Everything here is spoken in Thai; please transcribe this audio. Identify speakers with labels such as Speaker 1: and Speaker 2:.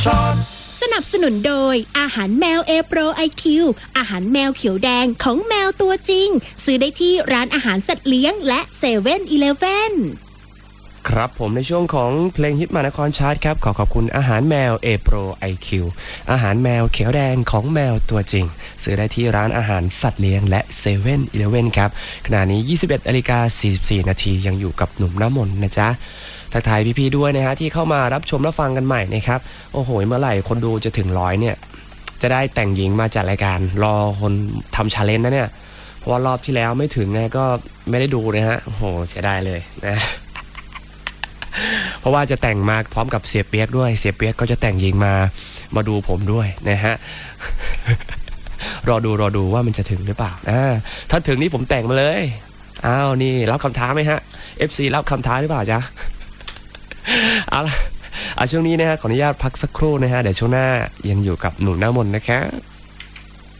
Speaker 1: สนับสนุนโดยอาหารแมว A Pro IQ อาหารแมวเขียวแดงของแมวตัวจริงซื้อได้ที่ร้านอาหารสัตว์เลี้ยงและ7-Eleven
Speaker 2: ครับผมในช่วงของเพลงฮิตมานครชาร์ตครับขอบคุณอาหารแมว A Pro IQ อาหารแมวเขียวแดงของแมวตัวจริงซื้อได้ที่ร้านอาหารสัตว์เลี้ยงและ7-Eleven ครับขณะนี้ 21:44 นาทียังอยู่กับหนุ่มน้ำมนต์นะจ๊ะทักทายพี่ๆด้วยนะฮะที่เข้ามารับชมรับฟังกันใหม่นะครับโอ้โหเมื่อไหร่คนดูจะถึง100เนี่ยจะได้แต่งหญิงมาจัดรายการรอคนทำชาเลนจ์นะเนี่ยเพราะว่ารอบที่แล้วไม่ถึงไงก็ไม่ได้ดูเลยฮะโอ้โหเสียดายเลยนะเพราะว่าจะแต่งมาพร้อมกับเสียเปียกด้วยเสียเปียกก็จะแต่งหญิงมาดูผมด้วยนะฮะ รอดูว่ามันจะถึงหรือเปล่าถ้าถึงนี่ผมแต่งมาเลยอ้าวนี่รับคำท้าไหมฮะ FC รับคำท้าหรือเปล่าจ๊ะ เอาล่ะช่วงนี้นะฮะขออนุญาตพักสักครู่นะฮะเดี๋ยวช่วงหน้ายังอยู่กับหนุ่มหน้ามนต์นะครับ